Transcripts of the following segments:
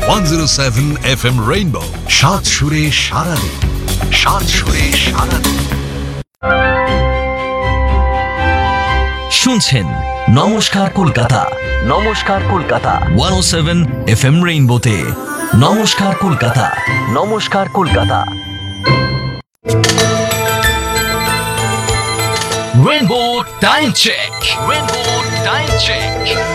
107 FM Rainbow, সাত সুরে সারাদিন, সাত সুরে সারাদিন। শুনছেন নমস্কার কলকাতা, নমস্কার কলকাতা 107 FM রেইনবোতে। নমস্কার কলকাতা, নমস্কার Kolkata. Rainbow time check, rainbow time check.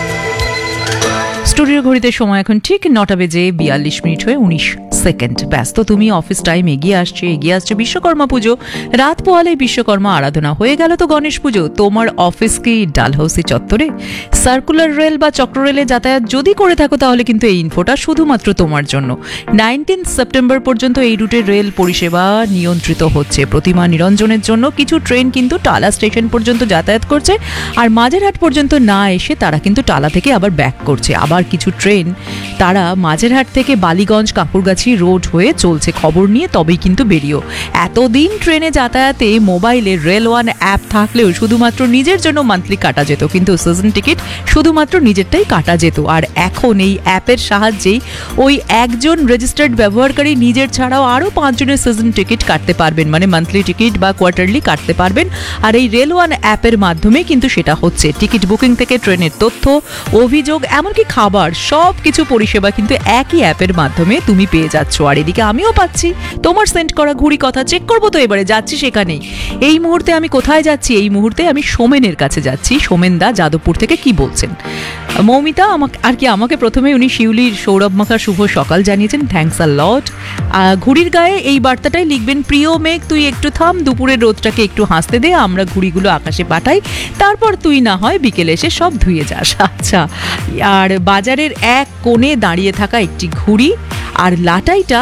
Studio ঘড়িতে সময় এখন ঠিক 9টা বেজে 42 মিনিট হয়ে 19 সেকেন্ড। ব্যস্ত তুমি, অফিস টাইম এগিয়ে আসছে বিশ্বকর্মা পুজো। রাত পোহালে বিশ্বকর্মা আরাধনা, হয়ে গেল তো গণেশ পুজো। তোমার অফিস কি ডালহাউসি চত্বরে? সার্কুলার রেল বা চক্র রেলে যাতায়াত যদি করে থাকো তাহলে কিন্তু এই ইনফোটা শুধুমাত্র তোমার জন্য। 19 সেপ্টেম্বর পর্যন্ত এই রুটের রেল পরিষেবা নিয়ন্ত্রিত হচ্ছে। প্রতিমা নিরঞ্জনের জন্য কিছু ট্রেন কিন্তু টালা স্টেশন পর্যন্ত যাতায়াত করছে, আর মাঝেরহাট পর্যন্ত না এসে তারা কিন্তু টালা থেকে আবার ব্যাক করছে। আবার কিছু ট্রেন তারা মাঝেরহাট থেকে বালিগঞ্জ কাকুরগাছি রোড হয়ে চলছে। খবর নিয়ে তবেই কিন্তু বেরিয়েও। এতদিন ট্রেনে যাতায়াতে মোবাইলে রেল ওয়ান অ্যাপ থাকলেও শুধুমাত্র নিজের জন্য মান্থলি কাটা যেত, কিন্তু সিজন টিকিট শুধুমাত্র নিজেরটাই কাটা যেত। আর এখন এই অ্যাপের সাহায্যেই ওই একজন রেজিস্টার্ড ব্যবহারকারী নিজের ছাড়াও আরও 5 জনের সিজন টিকিট কাটতে পারবেন, মানে মান্থলি টিকিট বা কোয়ার্টারলি কাটতে পারবেন। আর এই রেল ওয়ান অ্যাপের মাধ্যমে কিন্তু সেটা হচ্ছে। টিকিট বুকিং থেকে ট্রেনের তথ্য, অভিযোগ, এমনকি খাবার, সব কিছু পরিষেবা কিন্তু একই অ্যাপের মাধ্যমে তুমি পেয়ে যাচ্ছ। আর এদিকে আমিও পাচ্ছি তোমার সেন্ড করা ঘুড়ি। কথা চেক করবো তো এবারে, যাচ্ছি সেখানেই। এই মুহূর্তে আমি কোথায় যাচ্ছি? এই মুহূর্তে আমি সোমেনের কাছে যাচ্ছি। সোমেন দা যাদবপুর থেকে কি বলছেন? মৌমিতা আমাকে প্রথমে উনি শিউলির সৌরভ মাখার শুভ সকাল জানিয়েছেন, থ্যাঙ্কস আ লট। ঘুড়ির গায়ে এই বার্তাটাই লিখবেন, প্রিয় মেঘ তুই একটু থাম, দুপুরের রোদটাকে একটু হাসতে দে, আমরা ঘুড়িগুলো আকাশে পাঠাই, তারপর তুই না হয় বিকেলে এসে সব ধুয়ে যাস। আচ্ছা। আর বাজারের এক কোণে দাঁড়িয়ে থাকা একটি ঘুড়ি, আর লাটাইটা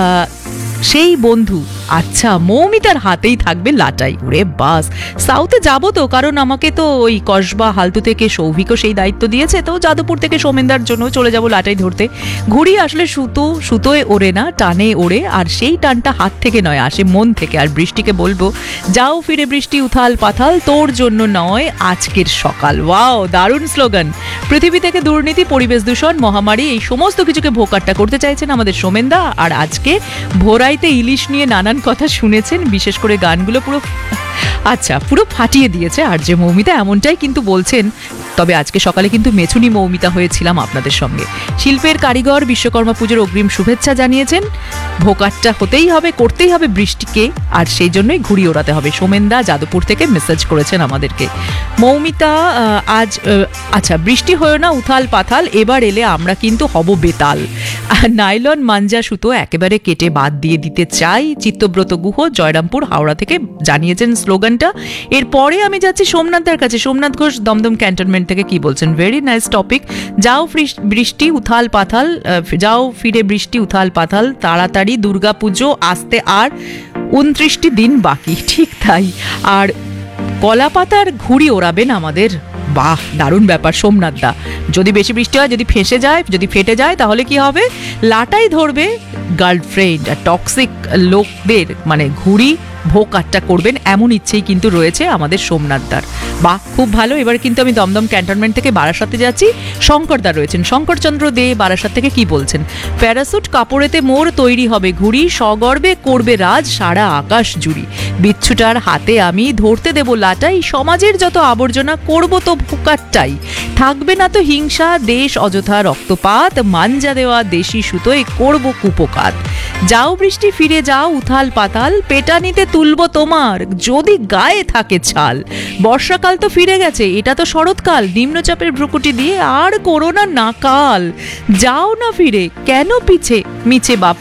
সেই বন্ধু। আচ্ছা, মৌমিতার হাতেই থাকবে লাটাই। ওরে বাস, সাউথে যাবো তো, কারণ আমাকে তো ওই কসবা হালতু থেকে সৌভিকও সেই দায়িত্ব দিয়েছে, তো যাদবপুর থেকে সোমেনদার জন্য চলে যাব লাটাই ধরতে। ঘুড়ি আসলে সুতোয় ওড়ে না, টানে ওড়ে, আর সেই টানটা হাত থেকে নয়, আসে মন থেকে। আর বৃষ্টিকে বলবো, যাও ফিরে বৃষ্টি উথাল পাথাল, তোর জন্য নয় আজকের সকাল। ওয়াও, দারুণ স্লোগান। পৃথিবী থেকে দুর্নীতি, পরিবেশ দূষণ, মহামারী, এই সমস্ত কিছুকে ভোকাট্টা করতে চাইছেন আমাদের সোমেনদা। আর আজকে ভোরাইতে ইলিশ নিয়ে নানান কথা শুনেছেন, বিশেষ করে গানগুলো পুরো ফাটিয়ে দিয়েছে। আর যে মৌমিতা এমনটাই কিন্তু বলছেন। তবে আজকে সকালে কিন্তু মেছুনি মৌমিতা হয়েছিলাম আপনাদের সঙ্গে। শিল্পের কারিগর বিশ্বকর্মা পুজোর অগ্রিম শুভেচ্ছা জানিয়েছেন। ভোকাট্টা হতেই হবে, করতেই হবে বৃষ্টিকে, আর সেই জন্যই ঘুড়ি ওড়াতে হবে। সোমেনদা যাদবপুর থেকে মেসেজ করেছেন আমাদেরকে। মৌমিতা আজ আচ্ছা, বৃষ্টি হয়েও না উথাল পাথাল, এবার এলে আমরা কিন্তু হব বেতাল। নাইলন মাঞ্জা সুতো একেবারে কেটে বাদ দিয়ে দিতে চাই, চিত্তব্রত গুহ জয়রামপুর হাওড়া থেকে জানিয়েছেন স্লোগানটা। এরপরে আমি যাচ্ছি সোমনাথদার কাছে। সোমনাথ ঘোষ দমদম ক্যান্টনমেন্ট থেকে কি বলছেন? Very nice topic. যাও বৃষ্টি উথাল পাথাল, যাও ফিরে বৃষ্টি উথাল পাথাল, তাড়াতাড়ি দুর্গা পুজো আসতে আর 29টি দিন বাকি। ঠিক তাই। আর কলা পাতার ঘুড়ি ওড়াবেন আমাদের। বাহ, দারুণ ব্যাপার সোমনাথ দা। যদি বেশি বৃষ্টি হয়, যদি ফেঁসে যায়, যদি ফেটে যায়, তাহলে কি হবে? লাটাই ধরবে গার্লফ্রেন্ড। আর টক্সিক লোকদের মানে ঘুড়ি ভোকাট্টা করবেন, এমন ইচ্ছেই কিন্তু রয়েছে আমাদের সোমনাথদার। বাহ, খুব ভালো। এবার কিন্তু আমি দমদম ক্যান্টনমেন্ট থেকে বারাসাতে যাচ্ছি। শঙ্করদা রয়েছেন, শঙ্করচন্দ্র দে বারাসাত থেকে কি বলছেন? প্যারাসুট কাপড়েতে মোর তৈরি হবে ঘুড়ি, সগর্বে করবে রাজ সারা আকাশ জুড়ি। বিচ্ছুটার হাতে আমি ধরতে দেব লাটাই, সমাজের যত আবর্জনা করব তো ভোকাট্টাই। থাকবে না তো হিংসা, দেশ অযথা রক্তপাত, মাঞ্জা দেওয়া দেশি সুতোয় করব কুপকাত। যাও বৃষ্টি ফিরে যাও উথাল পাতাল, পেটানিতে তুলব তোমার যদি গায়ে থাকে ছাল। বর্ষাকাল তো ফিরে গেছে, এটা তো শরৎকাল, নিম্নচাপের ভ্রুকুটি দিয়ে আর করোনা নাকাল। যাও না ফিরে, কেন পিছে মিছে বাপ